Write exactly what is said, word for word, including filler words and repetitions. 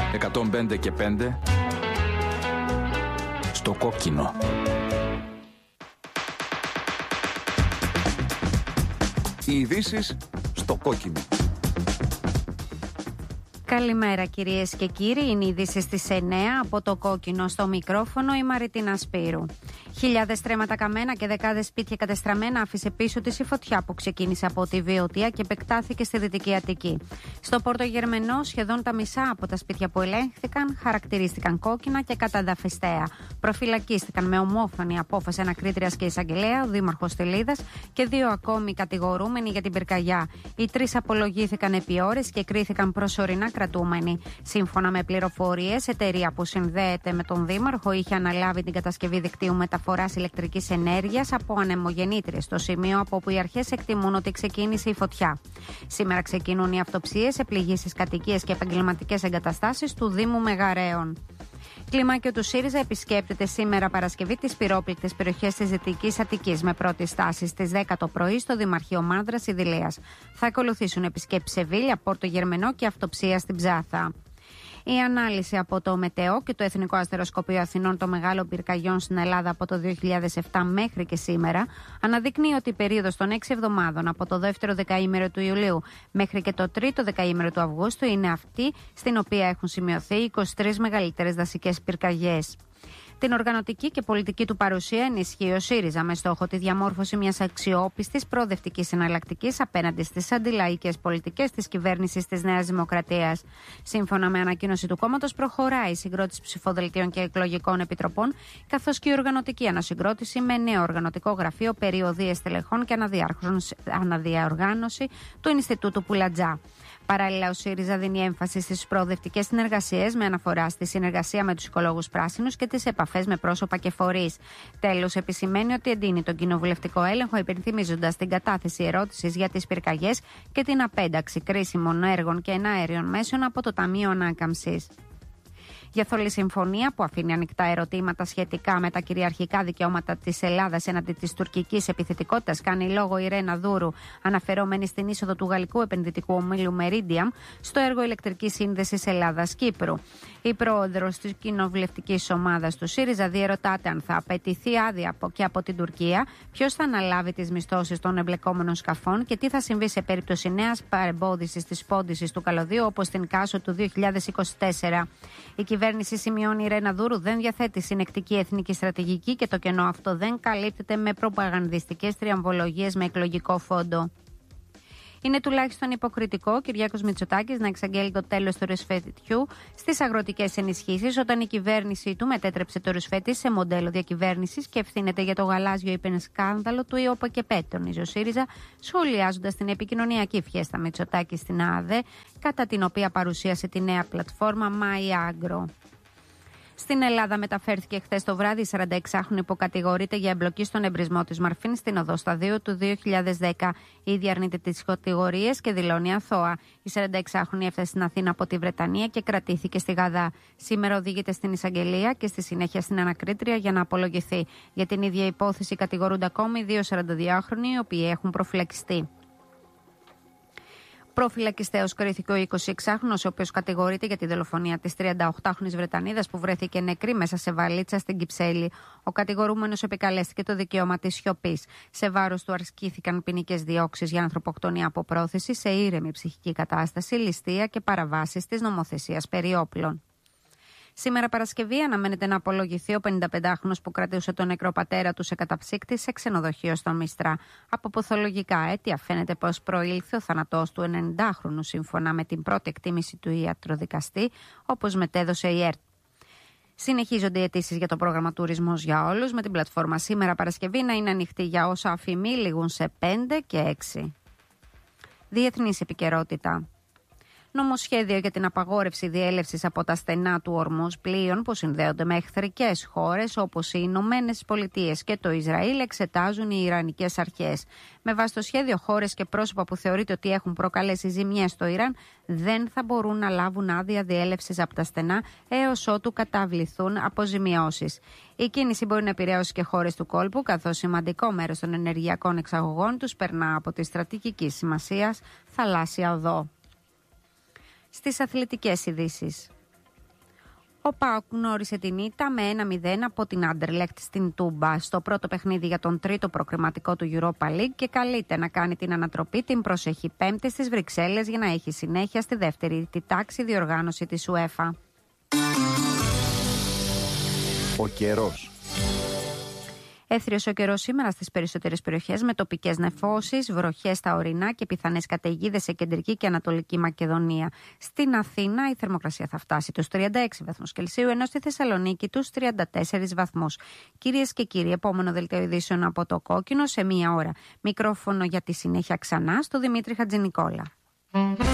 εκατόν πέντε και πέντε στο κόκκινο. Οι ειδήσεις στο κόκκινο. Καλημέρα κυρίες και κύριοι, είναι οι ειδήσεις στις εννέα από το κόκκινο. Στο μικρόφωνο η Μαριτίνα Σπύρου. Χιλιάδες στρέμματα καμένα και δεκάδες σπίτια κατεστραμμένα άφησε πίσω της η φωτιά που ξεκίνησε από τη Βιωτία και επεκτάθηκε στη Δυτική Αττική. Στο Πόρτο Γερμενό σχεδόν τα μισά από τα σπίτια που ελέγχθηκαν χαρακτηρίστηκαν κόκκινα και καταδαφιστέα. Προφυλακίστηκαν με ομόφωνη απόφαση ανακρίτριας και εισαγγελέα ο δήμαρχος Τελίδας και δύο ακόμη κατηγορούμενοι για την πυρκαγιά. Οι τρεις απολογήθηκαν επί ώρες και κρίθηκαν προσωρινά κρατούμενοι. Σύμφωνα με πληροφορίες, εταιρεία που συνδέεται με τον δήμαρχο είχε αναλάβει την κατασκευή δικτύου μεταφοράς ηλεκτρικής ενέργειας από ανεμογεννήτριες, στο σημείο από όπου οι αρχές εκτιμούν ότι ξεκίνησε η φωτιά. Σήμερα ξεκινούν οι αυτοψίες σε πληγήσεις κατοικίες και επαγγελματικές εγκαταστάσεις του Δήμου Μεγαρέων. Κλιμάκιο του ΣΥΡΙΖΑ επισκέπτεται σήμερα Παρασκευή τις πυρόπληκτες περιοχές της Δυτικής Αττικής με πρώτη στάση στις δέκα το πρωί στο Δημαρχείο Μάνδρας Ιδηλίας. Θα ακολουθήσουν επισκέψεις σε Σεβίλια, Πόρτο Γερμενό και αυτοψία στην Ψάθα. Η ανάλυση από το ΜΕΤΕΟ και το Εθνικό Αστεροσκοπείο Αθηνών των μεγάλων πυρκαγιών στην Ελλάδα από το δύο χιλιάδες επτά μέχρι και σήμερα αναδεικνύει ότι η περίοδος των έξι εβδομάδων από το δεύτερο δεκαήμερο του Ιουλίου μέχρι και το τρίτο δεκαήμερο του Αυγούστου είναι αυτή στην οποία έχουν σημειωθεί είκοσι τρεις μεγαλύτερες δασικές πυρκαγιές. Την οργανωτική και πολιτική του παρουσία ενισχύει ο ΣΥΡΙΖΑ με στόχο τη διαμόρφωση μιας αξιόπιστης προοδευτικής εναλλακτικής απέναντι στις αντιλαϊκές πολιτικές της κυβέρνησης της Νέας Δημοκρατίας. Σύμφωνα με ανακοίνωση του κόμματος, προχωράει η συγκρότηση ψηφοδελτίων και εκλογικών επιτροπών, καθώς και η οργανωτική ανασυγκρότηση με νέο οργανωτικό γραφείο, περιοδίες τελεχών και αναδιαοργάνωση του Ινστιτούτου Πουλατζά. Παράλληλα, ο ΣΥΡΙΖΑ δίνει έμφαση στις προοδευτικές συνεργασίες με αναφορά στη συνεργασία με τους οικολόγους πράσινους και τις επαφές με πρόσωπα και φορείς. Τέλος, επισημαίνει ότι εντείνει τον κοινοβουλευτικό έλεγχο, υπενθυμίζοντας την κατάθεση ερώτησης για τις πυρκαγιές και την απένταξη κρίσιμων έργων και εναέριων μέσων από το Ταμείο Ανάκαμψης. Για θολή συμφωνία που αφήνει ανοιχτά ερωτήματα σχετικά με τα κυριαρχικά δικαιώματα της Ελλάδας έναντι της τουρκικής επιθετικότητας, κάνει λόγο η Ρένα Δούρου, αναφερόμενη στην είσοδο του γαλλικού επενδυτικού ομίλου Meridiam στο έργο ηλεκτρικής σύνδεσης Ελλάδας-Κύπρου. Η πρόεδρος της κοινοβουλευτικής ομάδας του ΣΥΡΙΖΑ διερωτάται αν θα απαιτηθεί άδεια από και από την Τουρκία, ποιος θα αναλάβει τις μισθώσεις των εμπλεκόμενων σκαφών και τι θα συμβεί σε περίπτωση νέας παρεμπόδισης της πόντισης του καλωδίου όπως στην Κάσο του δύο χιλιάδες είκοσι τέσσερα. Η κυβέρνηση, σημειώνει η Ρένα Δούρου, δεν διαθέτει συνεκτική εθνική στρατηγική και το κενό αυτό δεν καλύπτεται με προπαγανδιστικές τριαμβολογίες με εκλογικό φόντο. Είναι τουλάχιστον υποκριτικό ο Κυριάκος Μητσοτάκης να εξαγγέλει το τέλος του ρουσφετιού στις αγροτικές ενισχύσεις, όταν η κυβέρνηση του μετέτρεψε το ρουσφέτη σε μοντέλο διακυβέρνησης και ευθύνεται για το γαλάζιο υπενσκάνδαλο του ΙΟΠΑΚΕΠΕ, τονίζει ο ΣΥΡΙΖΑ, σχολιάζοντας την επικοινωνιακή φιέστα Μητσοτάκη στην ΑΔΕ, κατά την οποία παρουσίασε τη νέα πλατφόρμα My Agro. Στην Ελλάδα μεταφέρθηκε χθες το βράδυ η σαρανταεξάχρονη που κατηγορείται για εμπλοκή στον εμπρισμό της Μαρφίν στην οδό Σταδίου του δύο χιλιάδες δέκα. Η ίδια αρνείται τις κατηγορίες και δηλώνει αθώα. Η σαρανταεξάχρονη έφτασε στην Αθήνα από τη Βρετανία και κρατήθηκε στη Γαδά. Σήμερα οδηγείται στην εισαγγελία και στη συνέχεια στην ανακρίτρια για να απολογηθεί. Για την ίδια υπόθεση κατηγορούνται ακόμη δύο σαρανταδυάχρονοι, οι οποίοι έχουν προφυλακιστεί. Προφυλακιστέως κρίθηκε ο εικοσιεξάχρονος, ο οποίος κατηγορείται για τη δολοφονία της τριανταοκτάχρονης Βρετανίδας που βρέθηκε νεκρή μέσα σε βαλίτσα στην Κυψέλη. Ο κατηγορούμενος επικαλέστηκε το δικαίωμα της σιωπής. Σε βάρος του ασκήθηκαν ποινικές διώξεις για ανθρωποκτονία από πρόθεση σε ήρεμη ψυχική κατάσταση, ληστεία και παραβάσεις της νομοθεσίας περί όπλων. Σήμερα Παρασκευή αναμένεται να απολογηθεί ο πενηνταπεντάχρονος που κρατούσε τον νεκρό πατέρα του σε καταψύκτη σε ξενοδοχείο στο Μίστρα. Από παθολογικά αίτια φαίνεται πως προήλθε ο θάνατός του ενενηντάχρονου, σύμφωνα με την πρώτη εκτίμηση του ιατροδικαστή, όπως μετέδωσε η ΕΡΤ. Συνεχίζονται οι αιτήσεις για το πρόγραμμα Τουρισμός για Όλους, με την πλατφόρμα Σήμερα Παρασκευή να είναι ανοιχτή για όσα αφημί λήγουν σε πέντε και έξι. Διεθνής επικαιρότητα. Νομοσχέδιο για την απαγόρευση διέλευσης από τα στενά του Ορμούζ πλοίων που συνδέονται με εχθρικές χώρες όπως οι Ηνωμένες Πολιτείες και το Ισραήλ εξετάζουν οι Ιρανικές αρχές. Με βάση το σχέδιο, χώρες και πρόσωπα που θεωρείται ότι έχουν προκαλέσει ζημιές στο Ιράν δεν θα μπορούν να λάβουν άδεια διέλευσης από τα στενά έως ότου καταβληθούν αποζημιώσεις. Η κίνηση μπορεί να επηρεάσει και χώρες του κόλπου, καθώς σημαντικό μέρος των ενεργειακών εξαγωγών τους περνά από τη στρατηγική σημασίας θαλάσσια οδό. Στις αθλητικές ειδήσεις. Ο ΠΑΟΚ γνώρισε την ήττα με ένα μηδέν από την Άντερλεχτ στην Τούμπα στο πρώτο παιχνίδι για τον τρίτο προκριματικό του Europa League και καλείται να κάνει την ανατροπή την προσεχή Πέμπτη στις Βρυξέλλες για να έχει συνέχεια στη δεύτερη τη τάξη διοργάνωση της UEFA. Ο καιρός. Έθριος ο καιρός σήμερα στις περισσότερες περιοχές με τοπικές νεφώσεις, βροχές στα ορεινά και πιθανές καταιγίδες σε κεντρική και ανατολική Μακεδονία. Στην Αθήνα η θερμοκρασία θα φτάσει τους τριάντα έξι βαθμούς Κελσίου, ενώ στη Θεσσαλονίκη τους τριάντα τέσσερις βαθμούς. Κυρίες και κύριοι, επόμενο δελτίο ειδήσεων από το Κόκκινο σε μία ώρα. Μικρόφωνο για τη συνέχεια ξανά στο Δημήτρη Χατζηνικόλα.